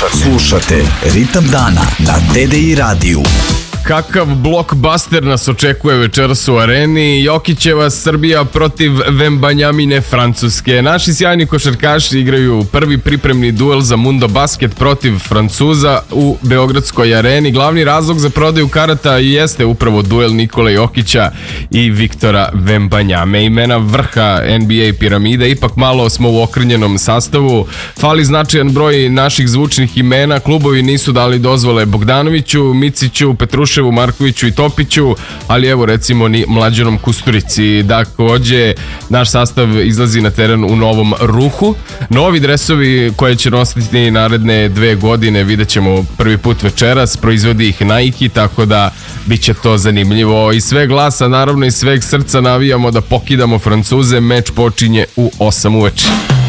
Slušate Ritam dana na TDI radiju. Kakav blockbuster nas očekuje večeras u areni. Jokićeva Srbija protiv Vembanjamine Francuske. Naši sjajni košarkaši igraju prvi pripremni duel za Mundo Basket protiv Francuza u Beogradskoj areni. Glavni razlog za prodaju karata jeste upravo duel Nikole Jokića i Viktora Vembanjame. Imena vrha NBA piramide, ipak malo smo u okrnjenom sastavu. Fali značajan broj naših zvučnih imena. Klubovi nisu dali dozvole Bogdanoviću, Miciću, Petruševu, Markoviću i Topiću, ali evo recimo ni Mlađanom Kusturici. Takođe, naš sastav izlazi na teren u novom ruhu. Novi dresovi koje će nositi naredne 2 godine vidjet ćemo prvi put večeras. Proizvodi ih Nike, tako da bit će to zanimljivo. Iz sveg glasa, naravno iz sveg srca navijamo da pokidamo Francuze. Meč počinje u 8 uveče.